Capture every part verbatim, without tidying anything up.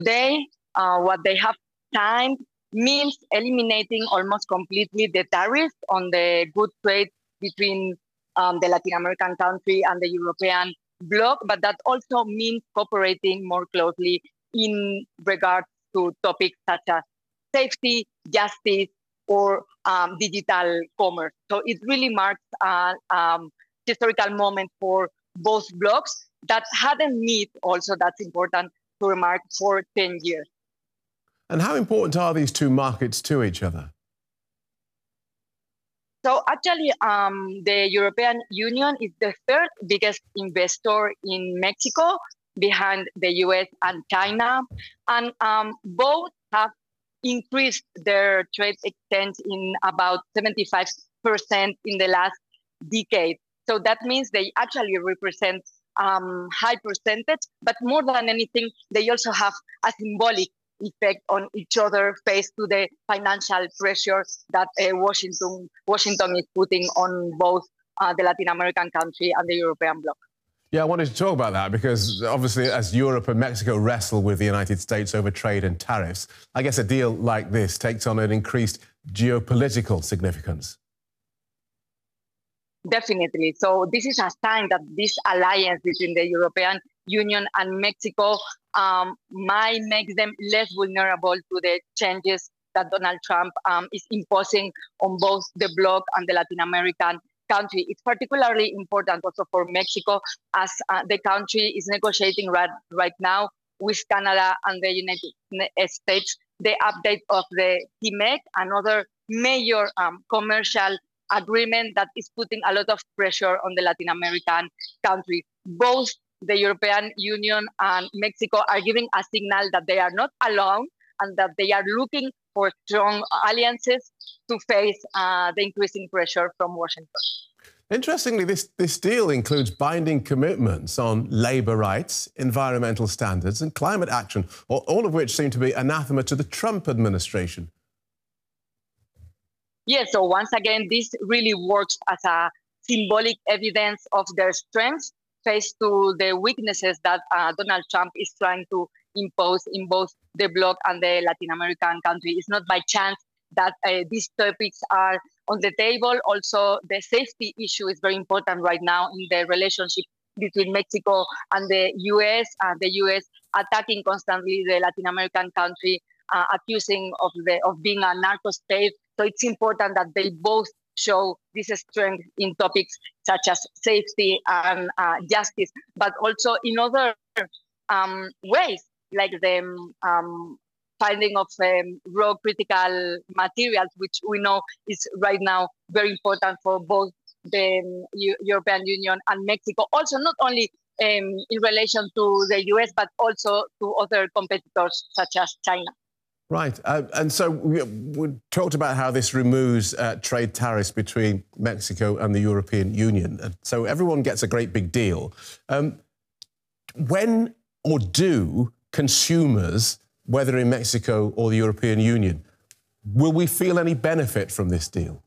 They, uh, what they have signed means eliminating almost completely the tariffs on the good trade between um, the Latin American country and the European bloc, but that also means cooperating more closely in regards to topics such as safety, justice, or um, digital commerce. So it really marks a um, historical moment for both blocs that hadn't met, also that's important to remark, for ten years. And how important are these two markets to each other? So actually, um, the European Union is the third biggest investor in Mexico, behind the U S and China. And um, both have increased their trade exchange in about seventy-five percent in the last decade. So that means they actually represent um, high percentage, but more than anything, they also have a symbolic effect on each other faced to the financial pressure that uh, Washington Washington is putting on both uh, the Latin American country and the European bloc. Yeah, I wanted to talk about that because obviously as Europe and Mexico wrestle with the United States over trade and tariffs, I guess a deal like this takes on an increased geopolitical significance. Definitely. So this is a sign that this alliance between the European Union and Mexico um, might make them less vulnerable to the changes that Donald Trump um, is imposing on both the bloc and the Latin American country. It's particularly important also for Mexico, as uh, the country is negotiating right, right now with Canada and the United States the update of the T M E C, another major um, commercial agreement that is putting a lot of pressure on the Latin American country. Both the European Union and Mexico are giving a signal that they are not alone and that they are looking for strong alliances to face uh, the increasing pressure from Washington. Interestingly, this, this deal includes binding commitments on labour rights, environmental standards and climate action, all of which seem to be anathema to the Trump administration. Yes, so once again, this really works as a symbolic evidence of their strengths faced to the weaknesses that uh, Donald Trump is trying to impose in both the bloc and the Latin American country. It's not by chance that uh, these topics are on the table. Also, the safety issue is very important right now in the relationship between Mexico and the U S, and the U S attacking constantly the Latin American country, uh, accusing of, the, of being a narco state. So it's important that they both show this strength in topics such as safety and uh, justice, but also in other um, ways, like the um, finding of um, raw critical materials, which we know is right now very important for both the um, U European Union and Mexico. Also, not only um, in relation to the U S, but also to other competitors such as China. Right. Uh, and so we, we talked about how this removes uh, trade tariffs between Mexico and the European Union. Uh, so everyone gets a great big deal. Um, when or do consumers, whether in Mexico or the European Union, will we feel any benefit from this deal?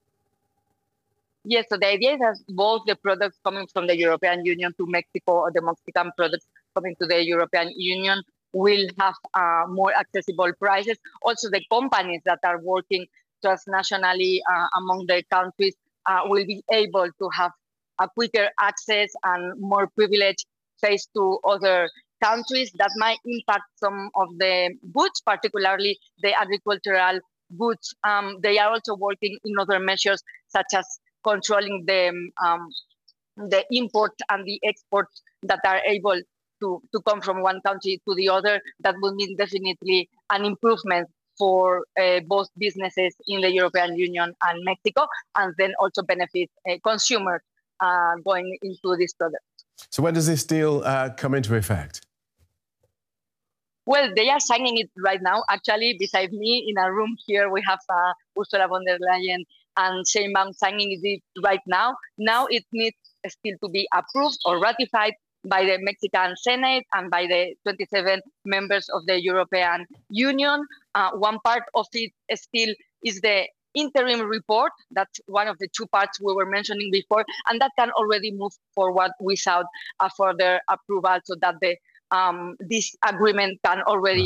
Yes, so the idea is that both the products coming from the European Union to Mexico or the Mexican products coming to the European Union will have uh, more accessible prices. Also, the companies that are working transnationally uh, among the countries uh, will be able to have a quicker access and more privilege faced to other countries. That might impact some of the goods, particularly the agricultural goods. Um, they are also working in other measures, such as controlling the, um, the import and the export that are able to, to come from one country to the other. That will mean definitely an improvement for uh, both businesses in the European Union and Mexico, and then also benefit uh, consumers uh, going into this product. So when does this deal uh, come into effect? Well, they are signing it right now. Actually, beside me in a room here, we have uh, Ursula von der Leyen and Sheinbaum signing it right now. Now it needs still to be approved or ratified by the Mexican Senate and by the twenty-seven members of the European Union. Uh, one part of it still is the interim report. That's one of the two parts we were mentioning before, and that can already move forward without a further approval, so that the um, this agreement can already